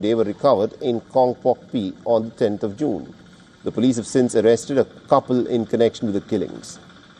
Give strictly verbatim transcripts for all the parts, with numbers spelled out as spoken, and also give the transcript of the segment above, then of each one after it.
They were recovered in Kong Pok Pi on the tenth of June. The police have since arrested a couple in connection with the killings.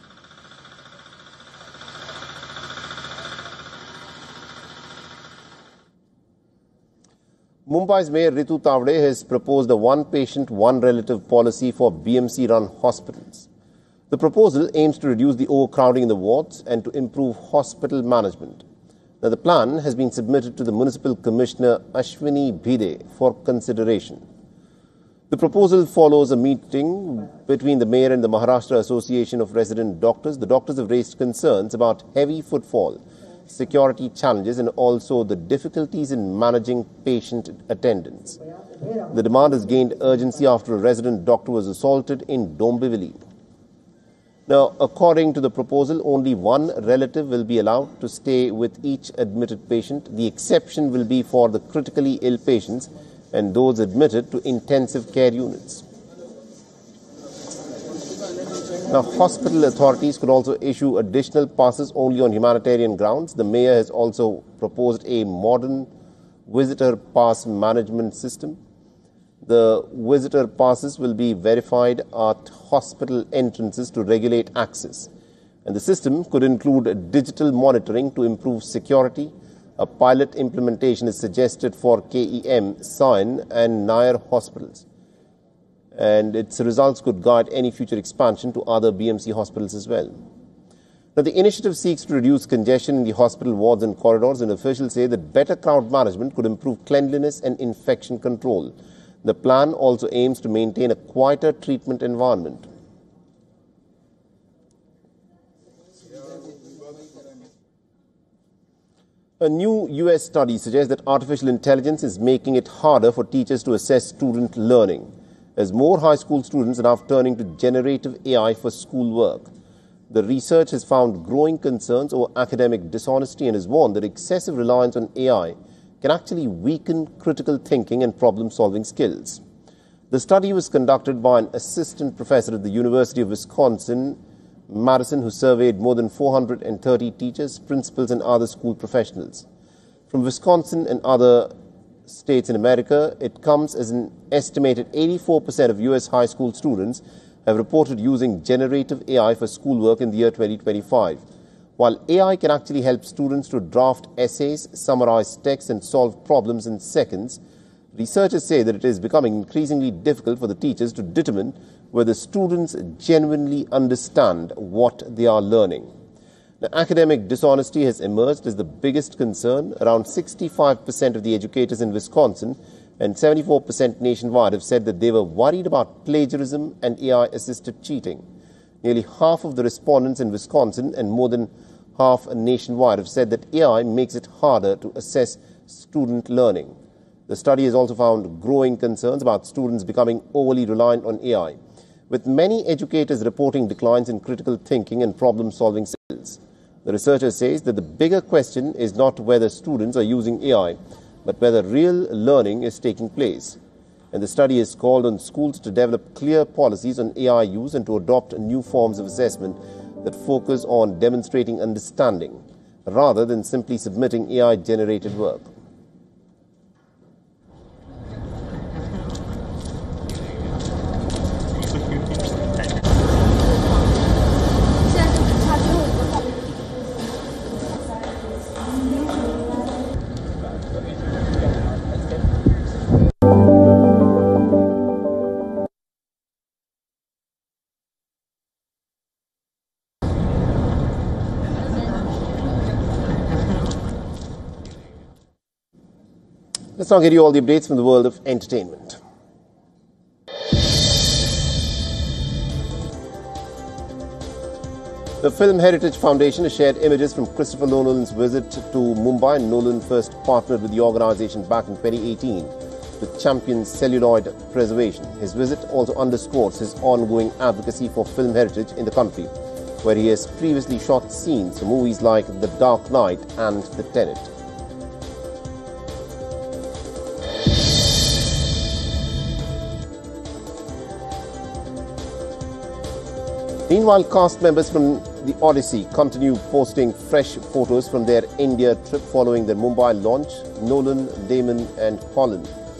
Mumbai's Mayor Ritu Tavade has proposed a one-patient, one-relative policy for B M C-run hospitals. The proposal aims to reduce the overcrowding in the wards and to improve hospital management. Now, the plan has been submitted to the Municipal Commissioner Ashwini Bhide for consideration. The proposal follows a meeting between the Mayor and the Maharashtra Association of Resident Doctors. The doctors have raised concerns about heavy footfall, security challenges and also the difficulties in managing patient attendance. The demand has gained urgency after a resident doctor was assaulted in Dombivli. Now, according to the proposal, only one relative will be allowed to stay with each admitted patient. The exception will be for the critically ill patients and those admitted to intensive care units. Now, hospital authorities could also issue additional passes only on humanitarian grounds. The mayor has also proposed a modern visitor pass management system. The visitor passes will be verified at hospital entrances to regulate access. And the system could include digital monitoring to improve security. A pilot implementation is suggested for K E M, Sion and Nair hospitals. And its results could guide any future expansion to other B M C hospitals as well. Now, the initiative seeks to reduce congestion in the hospital wards and corridors, and officials say that better crowd management could improve cleanliness and infection control. The plan also aims to maintain a quieter treatment environment. A new U S study suggests that artificial intelligence is making it harder for teachers to assess student learning, as more high school students are now turning to generative A I for schoolwork. The research has found growing concerns over academic dishonesty and has warned that excessive reliance on A I can actually weaken critical thinking and problem-solving skills. The study was conducted by an assistant professor at the University of Wisconsin, Madison, who surveyed more than four hundred thirty teachers, principals, and other school professionals. From Wisconsin and other states in America, it comes as an estimated eighty-four percent of U S high school students have reported using generative A I for schoolwork in the year twenty twenty-five. While A I can actually help students to draft essays, summarize text, and solve problems in seconds, researchers say that it is becoming increasingly difficult for the teachers to determine whether students genuinely understand what they are learning. Now, academic dishonesty has emerged as the biggest concern. Around sixty-five percent of the educators in Wisconsin and seventy-four percent nationwide have said that they were worried about plagiarism and A I-assisted cheating. Nearly half of the respondents in Wisconsin and more than half nationwide have said that A I makes it harder to assess student learning. The study has also found growing concerns about students becoming overly reliant on A I, with many educators reporting declines in critical thinking and problem-solving skills. The researcher says that the bigger question is not whether students are using A I, but whether real learning is taking place. And the study has called on schools to develop clear policies on A I use and to adopt new forms of assessment that focus on demonstrating understanding rather than simply submitting A I-generated work. Let's now get you all the updates from the world of entertainment. The Film Heritage Foundation has shared images from Christopher Nolan's visit to Mumbai. Nolan first partnered with the organization back in twenty eighteen with champion celluloid preservation. His visit also underscores his ongoing advocacy for film heritage in the country, where he has previously shot scenes for movies like The Dark Knight and The Tenet. Meanwhile, cast members from The Odyssey continue posting fresh photos from their India trip following their Mumbai launch. Nolan, Damon and Colin